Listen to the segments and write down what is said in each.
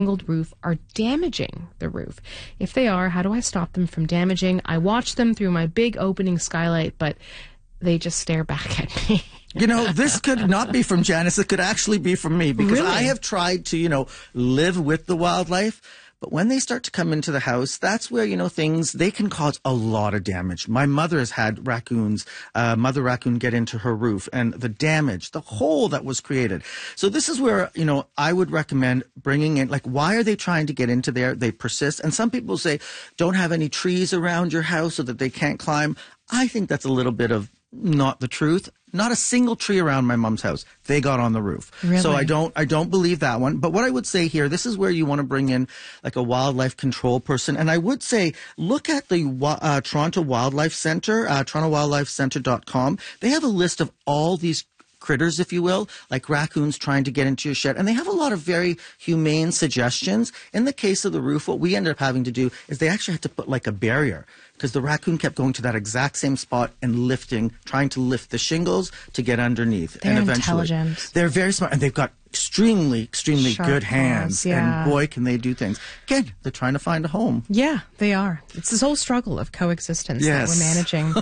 shingled roof are damaging the roof. If they are, how do I stop them from damaging? I watch them through my big opening skylight, but they just stare back at me. You know, this could not be from Janice. It could actually be from me because Really? I have tried to, live with the wildlife. But when they start to come into the house, that's where, they can cause a lot of damage. My mother has had raccoons, mother raccoon get into her roof, and the damage, the hole that was created. So this is where, I would recommend bringing in, why are they trying to get into there? They persist. And some people say, don't have any trees around your house so that they can't climb. I think that's a little bit of not the truth. Not a single tree around my mom's house. They got on the roof. Really? So I don't believe that one. But what I would say here, this is where you want to bring in a wildlife control person. And I would say, look at the Toronto Wildlife Center, torontowildlifecenter.com. They have a list of all these critters, if you will, like raccoons trying to get into your shed. And they have a lot of very humane suggestions. In the case of the roof, what we ended up having to do is they actually had to put a barrier because the raccoon kept going to that exact same spot and trying to lift the shingles to get underneath. They're and eventually, intelligent. They're very smart, and they've got extremely Sharp good claws, hands. yeah. And boy, can they do things. Again, they're trying to find a home. Yeah, they are. It's this whole struggle of coexistence that we're managing.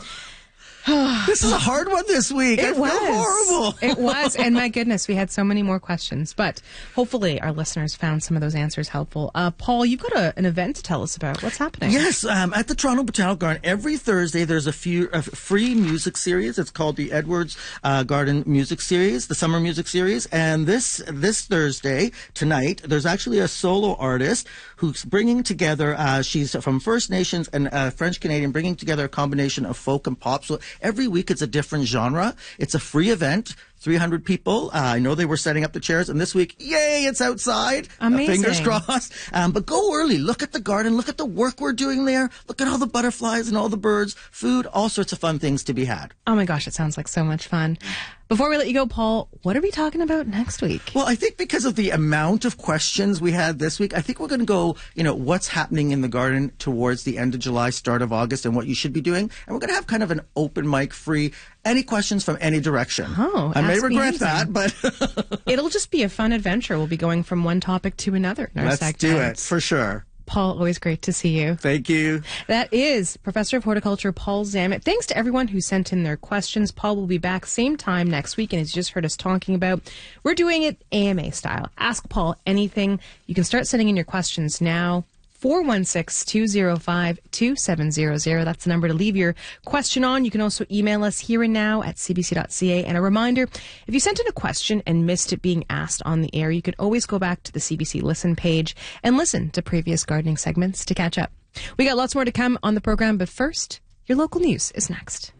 This is a hard one this week. I feel horrible. It was. And my goodness, we had so many more questions. But hopefully our listeners found some of those answers helpful. Paul, you've got an event to tell us about. What's happening? Yes, at the Toronto Botanical Garden, every Thursday there's a free music series. It's called the Edwards Garden Music Series, the Summer Music Series. And this Thursday, tonight, there's actually a solo artist who's bringing together, she's from First Nations and French-Canadian, bringing together a combination of folk and pop. So every week it's a different genre. It's a free event. 300 people. I know they were setting up the chairs, and this week, yay, it's outside. Amazing. Fingers crossed. But go early. Look at the garden. Look at the work we're doing there. Look at all the butterflies and all the birds, food, all sorts of fun things to be had. Oh my gosh, it sounds like so much fun. Before we let you go, Paul, what are we talking about next week? Well, I think because of the amount of questions we had this week, I think we're going to go, what's happening in the garden towards the end of July, start of August, and what you should be doing. And we're going to have kind of an open mic free, any questions from any direction. Oh, I may regret that, but it'll just be a fun adventure. We'll be going from one topic to another in our let's segment. do it, for sure. Paul, always great to see you. Thank you. That is Professor of Horticulture Paul Zammit. Thanks to everyone who sent in their questions. Paul will be back same time next week, and as you just heard us talking about, we're doing it AMA style. Ask Paul anything. You can start sending in your questions now. 416-205-2700. That's the number to leave your question on. You can also email us here and now at cbc.ca. And a reminder, if you sent in a question and missed it being asked on the air, you could always go back to the CBC Listen page and listen to previous gardening segments to catch up. We got lots more to come on the program, but first, your local news is next.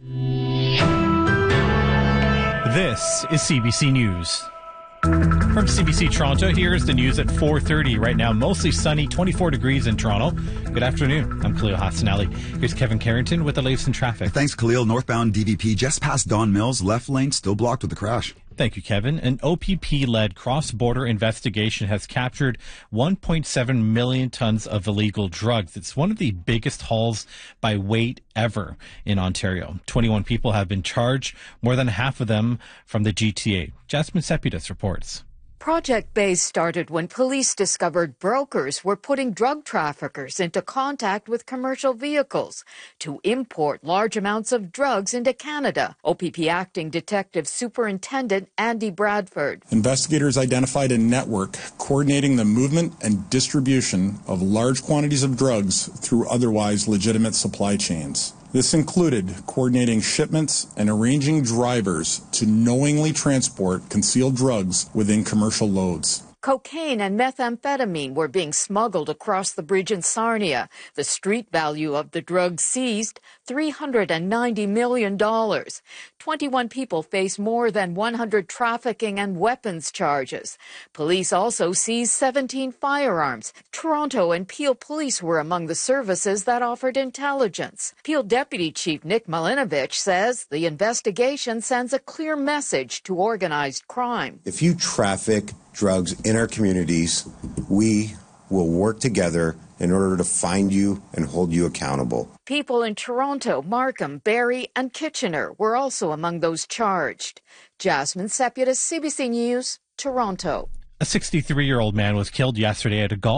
This is CBC News. From CBC Toronto, here's the news at 4:30. Right now, mostly sunny, 24 degrees in Toronto. Good afternoon. I'm Khalil Hassanali. Here's Kevin Carrington with the latest in traffic. Thanks, Khalil. Northbound DVP just past Don Mills. Left lane still blocked with a crash. Thank you, Kevin. An OPP-led cross-border investigation has captured 1.7 million tons of illegal drugs. It's one of the biggest hauls by weight ever in Ontario. 21 people have been charged, more than half of them from the GTA. Jasmine Sepidas reports. Project Base started when police discovered brokers were putting drug traffickers into contact with commercial vehicles to import large amounts of drugs into Canada. OPP Acting Detective Superintendent Andy Bradford. Investigators identified a network coordinating the movement and distribution of large quantities of drugs through otherwise legitimate supply chains. This included coordinating shipments and arranging drivers to knowingly transport concealed drugs within commercial loads. Cocaine and methamphetamine were being smuggled across the bridge in Sarnia. The street value of the drugs seized, $390 million. 21 people face more than 100 trafficking and weapons charges. Police also seized 17 firearms. Toronto and Peel Police were among the services that offered intelligence. Peel Deputy Chief Nick Malinovich says the investigation sends a clear message to organized crime. If you traffic drugs in our communities, we will work together in order to find you and hold you accountable. People in Toronto, Markham, Barrie, and Kitchener were also among those charged. Jasmine Sepidas, CBC News, Toronto. A 63-year-old man was killed yesterday at a golf